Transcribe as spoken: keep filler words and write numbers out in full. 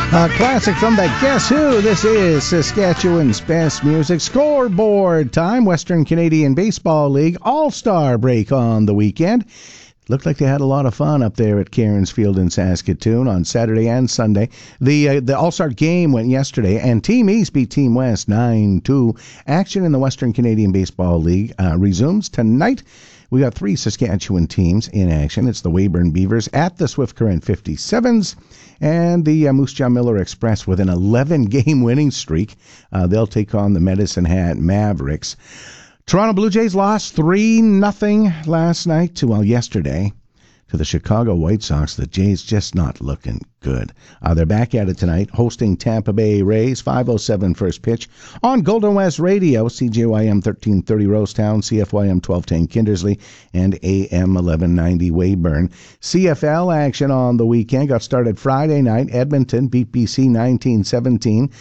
A classic from the Guess Who. This is Saskatchewan's best music. Scoreboard time. Western Canadian Baseball League All-Star break on the weekend. Looked like they had a lot of fun up there at Cairns Field in Saskatoon on Saturday and Sunday. The uh, the All-Star game went yesterday, and Team East beat Team West nine two. Action in the Western Canadian Baseball League uh, resumes tonight. We got three Saskatchewan teams in action. It's the Weyburn Beavers at the Swift Current fifty-sevens and the uh, Moose Jaw Miller Express with an eleven-game winning streak. Uh, they'll take on the Medicine Hat Mavericks. Toronto Blue Jays lost three nothing last night to, well, yesterday, to the Chicago White Sox. The Jays just not looking good. Uh, they're back at it tonight, hosting Tampa Bay Rays, five oh seven first pitch, on Golden West Radio, C J Y M thirteen thirty Rosetown, C F Y M twelve ten Kindersley, and A M eleven ninety Weyburn. C F L action on the weekend got started Friday night. Edmonton beat B C nineteen seventeen.